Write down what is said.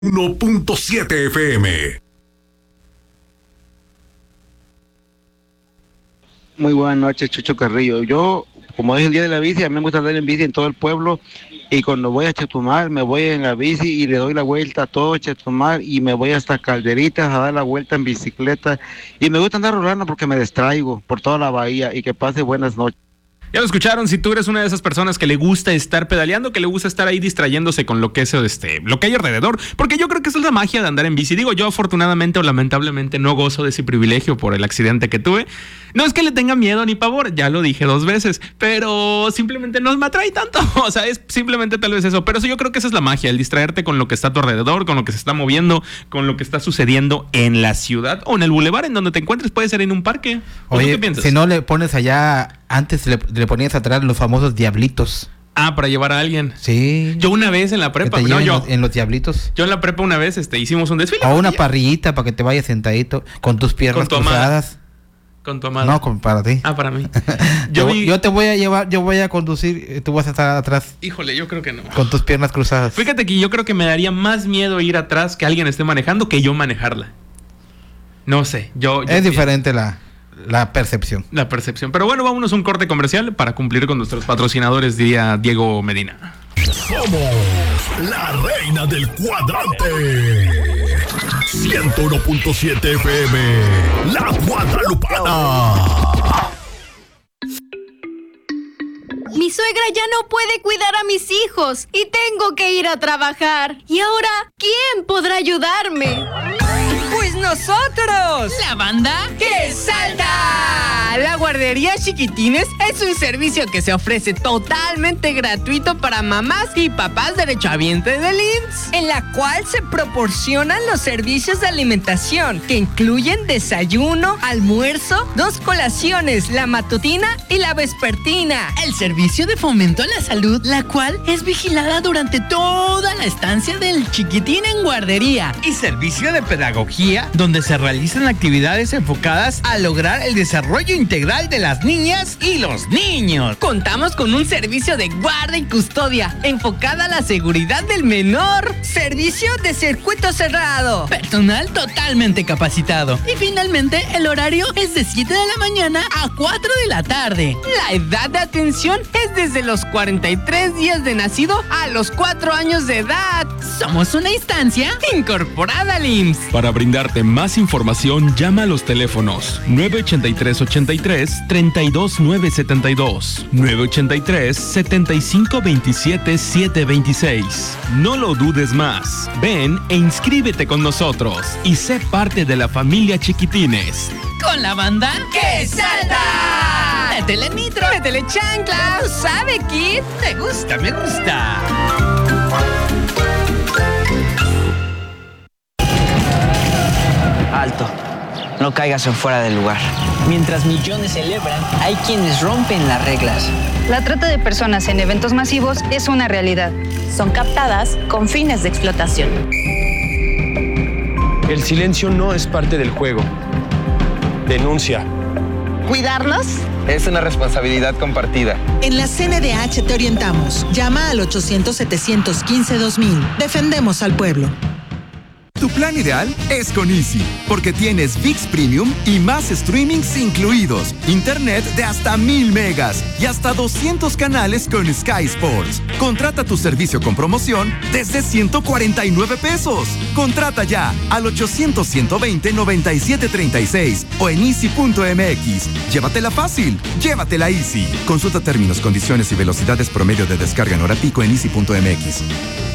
1.7 FM. Muy buenas noches, Chucho Carrillo. Yo, como es el día de la bici, a mí me gusta andar en bici en todo el pueblo, y cuando voy a Chetumal me voy en la bici y le doy la vuelta a todo Chetumal y me voy hasta Calderitas a dar la vuelta en bicicleta, y me gusta andar rolando porque me distraigo por toda la bahía. Y que pase buenas noches. Ya lo escucharon, si tú eres una de esas personas que le gusta estar pedaleando, que le gusta estar ahí distrayéndose con lo que es lo que hay alrededor, porque yo creo que esa es la magia de andar en bici. Digo, yo afortunadamente o lamentablemente no gozo de ese privilegio por el accidente que tuve. No es que le tenga miedo ni pavor, ya lo dije 2 veces, pero simplemente no me atrae tanto. O sea, es simplemente tal vez eso. Pero yo creo que esa es la magia, el distraerte con lo que está a tu alrededor, con lo que se está moviendo, con lo que está sucediendo en la ciudad o en el bulevar en donde te encuentres. Puede ser en un parque. Oye, ¿qué piensas? Si no le pones allá, antes le ponías atrás los famosos diablitos. Ah, para llevar a alguien. Sí. Yo una vez en la prepa, en los diablitos. Yo en la prepa una vez hicimos un desfile. O una parrillita para que te vayas sentadito con tus piernas cruzadas. Con tu amada. No, para ti. Ah, para mí. Yo te voy a llevar, yo voy a conducir, tú vas a estar atrás. Híjole, yo creo que no. Con tus piernas cruzadas. Fíjate que yo creo que me daría más miedo ir atrás que alguien esté manejando que yo manejarla. No sé, es diferente la percepción. La percepción. Pero bueno, vámonos a un corte comercial para cumplir con nuestros patrocinadores, diría Diego Medina. Somos la reina del cuadrante. 101.7 FM, La Guadalupana. Mi suegra ya no puede cuidar a mis hijos y tengo que ir a trabajar. ¿Y ahora quién podrá ayudarme? ¡Pues nosotros! ¿La banda que salta! La guardería Chiquitines es un servicio que se ofrece totalmente gratuito para mamás y papás derechohabientes del IMSS, en la cual se proporcionan los servicios de alimentación que incluyen desayuno, almuerzo, 2 colaciones, la matutina y la vespertina. El servicio de fomento a la salud, la cual es vigilada durante toda la estancia del chiquitín en guardería. Y servicio de pedagogía, donde se realizan actividades enfocadas a lograr el desarrollo integral de las niñas y los niños. Contamos con un servicio de guarda y custodia enfocada a la seguridad del menor. Servicio de circuito cerrado. Personal totalmente capacitado. Y finalmente, el horario es de 7 de la mañana a 4 de la tarde. La edad de atención es desde los 43 días de nacido a los 4 años de edad. Somos una instancia incorporada al IMSS. Para brindarte más información, llama a los teléfonos 983-83-32972, 983-7527-726. No lo dudes más. Ven e inscríbete con nosotros y sé parte de la familia Chiquitines. Con la banda que salta. Métele nitro, métele chancla. ¿Sabe, Kid? Me gusta, me gusta. Alto, no caigas en fuera del lugar. Mientras millones celebran, hay quienes rompen las reglas. La trata de personas en eventos masivos es una realidad. Son captadas con fines de explotación. El silencio no es parte del juego. Denuncia. ¿Cuidarnos? Es una responsabilidad compartida. En la CNDH te orientamos. Llama al 800-715-2000. Defendemos al pueblo. Tu plan ideal es con Easy, porque tienes ViX Premium y más streamings incluidos, internet de hasta 1000 megas y hasta 200 canales con Sky Sports. Contrata tu servicio con promoción desde 149 pesos. Contrata ya al 800-120-9736 o en easy.mx. Llévatela fácil, llévatela Easy. Consulta términos, condiciones y velocidades promedio de descarga en hora pico en easy.mx.